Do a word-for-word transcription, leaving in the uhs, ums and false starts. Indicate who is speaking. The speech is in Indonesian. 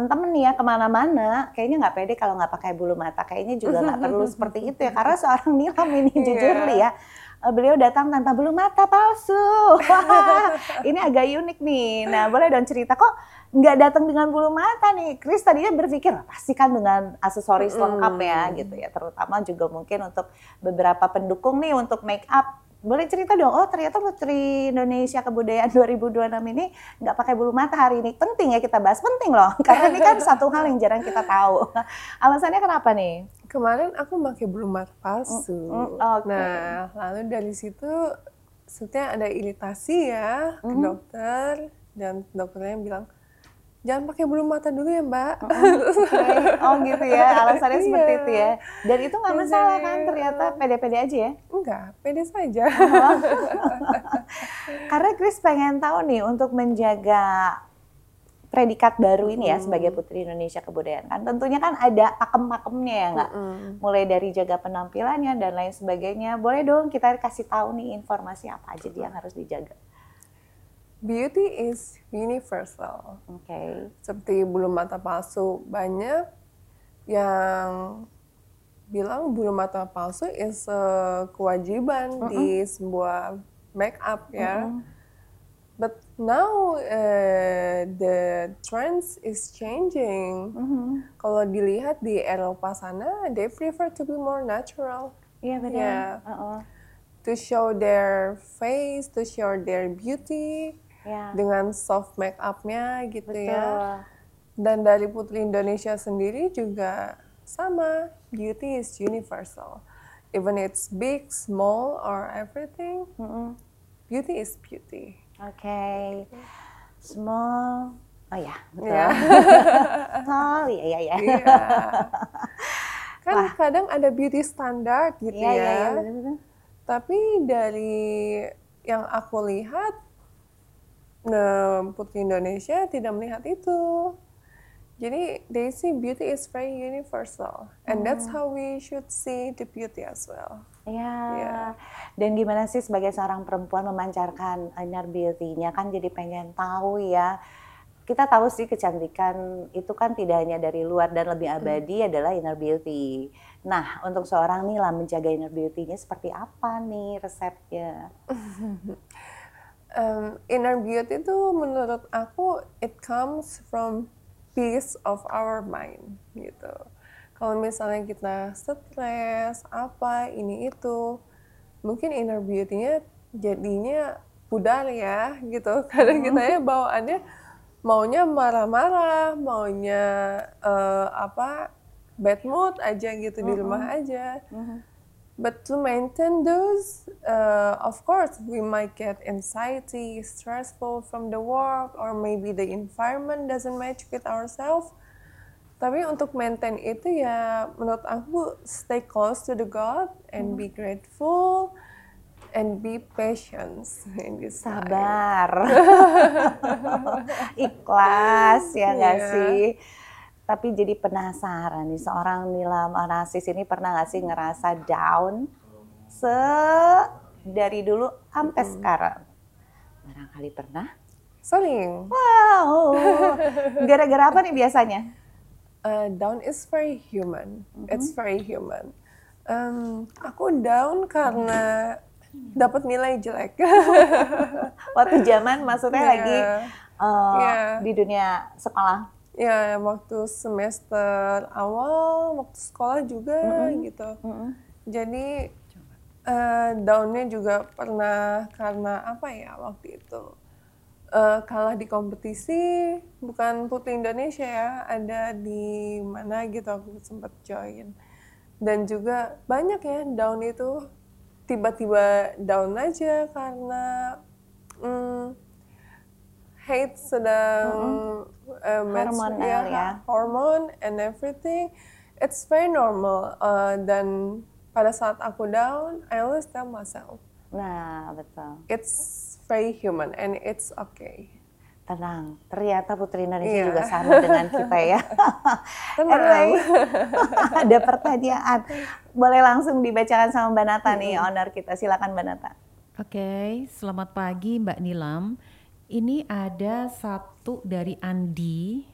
Speaker 1: temen-temen nih ya kemana-mana, kayaknya nggak pede kalau nggak pakai bulu mata. Kayaknya juga nggak perlu seperti itu ya. Karena seorang Nilam ini jujur nih ya, beliau datang tanpa bulu mata palsu. Ini agak unik nih. Nah boleh dong cerita kok nggak datang dengan bulu mata nih. Chris tadinya berpikir pasti kan dengan aksesoris lengkap ya gitu ya. Terutama juga mungkin untuk beberapa pendukung nih untuk make up. Boleh cerita dong, oh ternyata Putri Indonesia Kebudayaan dua ribu dua puluh enam ini nggak pakai bulu mata hari ini. Penting ya kita bahas, penting loh. Karena ini kan satu hal yang jarang kita tahu. Alasannya kenapa nih?
Speaker 2: Kemarin aku pakai bulu mata palsu.
Speaker 1: Mm, okay.
Speaker 2: Nah, lalu dari situ sebetulnya ada iritasi ya ke dokter. Dan dokternya bilang, jangan pakai bulu mata dulu ya Mbak.
Speaker 1: Okay. Oh gitu ya, alasannya seperti itu ya. Dan itu nggak masalah kan, ternyata pede-pede aja ya?
Speaker 2: Enggak, pede saja.
Speaker 1: Karena Chris pengen tahu nih untuk menjaga predikat baru ini ya sebagai Putri Indonesia Kebudayaan. Kan tentunya kan ada pakem-pakemnya ya nggak? Mulai dari jaga penampilannya dan lain sebagainya. Boleh dong kita kasih tahu nih informasi apa aja yang harus dijaga.
Speaker 2: Beauty is universal.
Speaker 1: Oke. Okay.
Speaker 2: Seperti bulu mata palsu, banyak yang bilang bulu mata palsu is uh, kewajiban mm -mm. di sebuah make up ya. Mm -mm. But now uh, the trends is changing. Mm -hmm. Kalau dilihat di Eropa sana, they prefer to be more natural.
Speaker 1: Iya benar.
Speaker 2: Yeah. Uh -uh. To show their face, to show their beauty. Yeah. Dengan soft make up-nya gitu. Betul. Ya. Dan dari Putri Indonesia sendiri juga sama, beauty is universal. Even it's big, small, or everything, mm-hmm. beauty is beauty.
Speaker 1: Oke, okay. Small, oh ya, betul.
Speaker 2: Yeah.
Speaker 1: Small, iya iya iya.
Speaker 2: Kan Wah. kadang ada beauty standard gitu yeah, ya. Yeah, yeah. Tapi dari yang aku lihat, nah, Putri Indonesia tidak melihat itu. Jadi, they see beauty is very universal. And hmm. that's how we should see the beauty as well.
Speaker 1: Ya, yeah. Dan gimana sih sebagai seorang perempuan memancarkan inner beauty-nya, kan jadi pengen tahu ya. Kita tahu sih kecantikan itu kan tidak hanya dari luar dan lebih abadi hmm. adalah inner beauty. Nah, untuk seorang Nila menjaga inner beauty-nya seperti apa nih resepnya?
Speaker 2: Um, inner beauty itu menurut aku it comes from peace of our mind gitu. Kalau misalnya kita stres apa ini itu, mungkin inner beauty-nya jadinya pudar ya gitu. Karena kita ya bawaannya maunya marah-marah, maunya uh, apa bad mood aja gitu uh-huh. di rumah aja. Uh-huh. But to maintain those, uh, of course, we might get anxiety, stressful from the work, or maybe the environment doesn't match with ourselves. Tapi untuk maintain itu ya, menurut aku, stay close to the God and be grateful and be patient in this time.
Speaker 1: Sabar, ikhlas ya nggak yeah. sih? Tapi jadi penasaran nih, seorang Nila Manasis ini pernah nggak sih ngerasa down se dari dulu sampai hmm. sekarang? Barangkali pernah?
Speaker 2: Sering.
Speaker 1: Wow, gara-gara apa nih biasanya?
Speaker 2: Uh, down is very human, mm-hmm. it's very human. Um, aku down karena dapat nilai jelek.
Speaker 1: Waktu zaman maksudnya yeah. lagi uh, yeah. di dunia sekolah?
Speaker 2: Ya, waktu semester awal, waktu sekolah juga mm-hmm. gitu. Mm-hmm. Jadi uh, down-nya juga pernah karena apa ya waktu itu uh, kalah di kompetisi, bukan Putri Indonesia ya, ada di mana gitu aku sempat join. Dan juga banyak ya down itu tiba-tiba down aja karena um, hate sedang mm-hmm. uh,
Speaker 1: hormonal ya, ya,
Speaker 2: hormon and everything. It's very normal. Uh, dan pada saat aku down, I always tell myself.
Speaker 1: Nah, betul.
Speaker 2: It's very human and it's okay.
Speaker 1: Tenang, ternyata Putri Indonesia yeah. juga sama dengan kita ya.
Speaker 2: Tenang.
Speaker 1: Anyway, ada pertanyaan. Boleh langsung dibacakan sama Mbak Nata mm-hmm. nih, owner kita. Silakan Mbak Nata.
Speaker 3: Oke, okay, selamat pagi Mbak Nilam. Ini ada satu dari Andi,